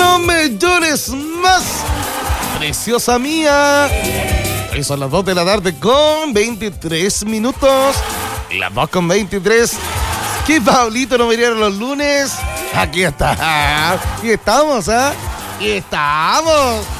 millones más. Preciosa mía. Hoy son las 2 de la tarde con 23 minutos. Las 2 con 23. ¿Qué Pablito no vinieron los lunes? Aquí está. Aquí estamos, ¿ah? Aquí estamos.